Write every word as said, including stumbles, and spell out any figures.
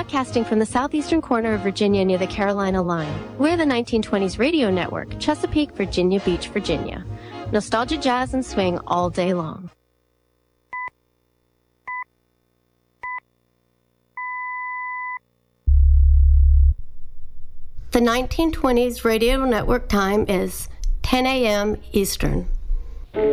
broadcasting from the southeastern corner of Virginia near the Carolina line. We're the nineteen twenties Radio Network, Chesapeake, Virginia Beach, Virginia. Nostalgia, jazz, and swing all day long. The nineteen twenties Radio Network time is ten a m Eastern.